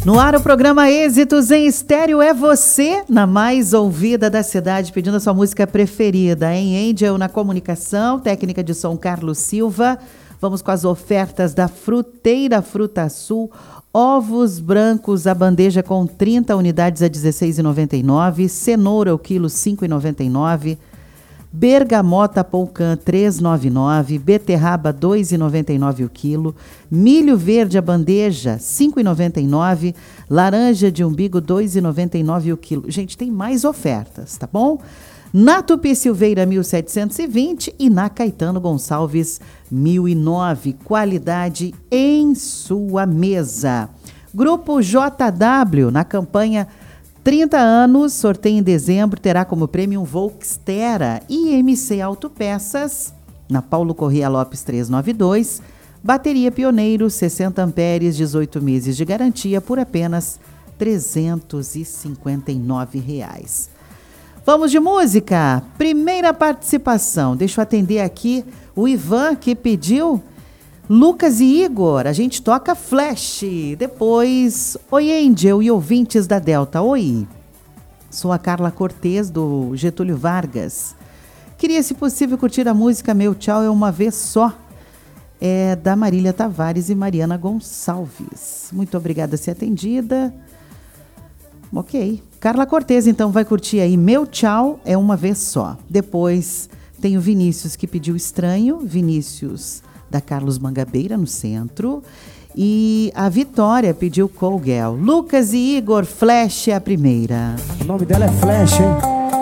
No ar o programa Êxitos em Estéreo é você, na mais ouvida da cidade, pedindo a sua música preferida. Em Angel na comunicação, técnica de som Carlos Silva. Vamos com as ofertas da Fruteira Fruta Sul. Ovos brancos, a bandeja com 30 unidades a R$ 16,99. Cenoura, o quilo, R$ 5,99. Bergamota Polcan 3,99, beterraba 2,99 o quilo, milho verde a bandeja 5,99, laranja de umbigo 2,99 o quilo. Gente, tem mais ofertas, tá bom? Na Tupi Silveira 1720 e na Caetano Gonçalves 1009. Qualidade em sua mesa. Grupo JW na campanha 30 anos, sorteio em dezembro, terá como prêmio um Volkswagen e MC Autopeças, na Paulo Corrêa Lopes 392, bateria Pioneiro, 60 amperes, 18 meses de garantia por apenas R$ 359. Vamos de música? Primeira participação, deixa eu atender aqui o Ivan que pediu Lucas e Igor, a gente toca Flash. Depois, oi Angel e ouvintes da Delta. Oi, sou a Carla Cortez do Getúlio Vargas. Queria, se possível, curtir a música Meu Tchau é Uma Vez Só. É da Marília Tavares e Mariana Gonçalves. Muito obrigada por ser atendida. Ok. Carla Cortez, então, vai curtir aí Meu Tchau é Uma Vez Só. Depois tem o Vinícius que pediu Estranho. Vinícius da Carlos Mangabeira, no centro. E a Vitória pediu Call Girl. Lucas e Igor, Flash é a primeira. O nome dela é Flash, hein?